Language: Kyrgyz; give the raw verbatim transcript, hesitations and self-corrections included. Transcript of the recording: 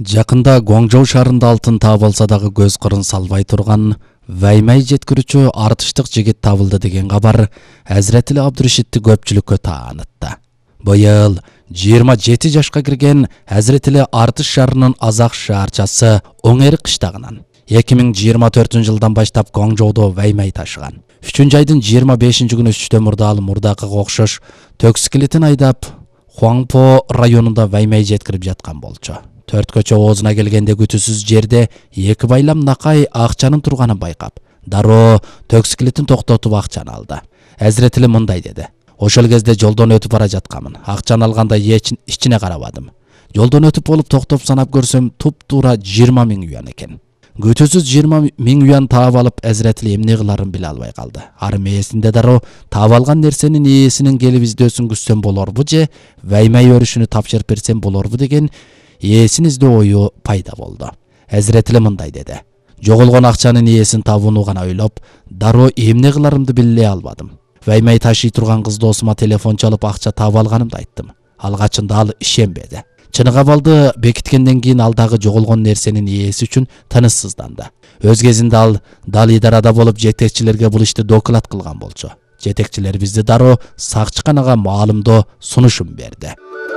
Жақында Гуаңжоу шаарында алтын таап алса дагы көз кырын салбай турган Ваймай жеткирүүчү артыштык жигит табылды деген кабар Азиретили Абдурашидти көпчүлүккө таанытты. Быйыл жыйырма жети жашка кирген Азиретили Артыш шаарынын Азак шаарчасы Оңери кыштагынан эки миң жыйырма төртүнчү жылдан баштап Гуаңжоудо Ваймай ташыган. үчүнчү айдын жыйырма бешинчи күнү түштө мурда ал мурдакыга окшош Төкскилитин айдап Хуаңпо районунда Ваймай жеткирип жаткан болчу. Төрт көчө оозуна келгенде күтүүсүз жерде эки байлам накай акчанын турганын байкап, дароо Төкскилитин токтотуп акчаны алды. Азиретили мындай деди: "Ошол кезде жолдон өтүп бара жатканмын. Акчаны алганда ичине карабадым. Жолдон өтүп болуп токтоп санап көрсөм, туп-туура жыйырма миң юан экен." Күтүүсүз жыйырма миң юан таап алып, Азиретили эмне кыларын биле албай калды. Ары мээсинде дароо таап алган нерсенин ээсинин келип издөөсүн күтсөм болорбу же Ваймай өрүшүнү тапшырып берсем болорбу деген ээсин издөө ою пайда болду. Азиретили мындай деди: "Жоголгон акчанын ээсин табууну гана ойлоп, дароо эмне кыларымды биле албадым. Ваймай ташый турган кыз досума телефон чалып акча таап алганымды айттым. Алгачында ал ишенбеди. Чыны кабалды бекиткенден кийин ал дагы жоголгон нерсенин ээси үчүн тыныссызданды. Өз кезинде ал дал идарада болуп жетекчилерге бул ишти доклад кылган болчу. Жетекчилер бизди дароо сакчыканага маалымдоо сунушун берди."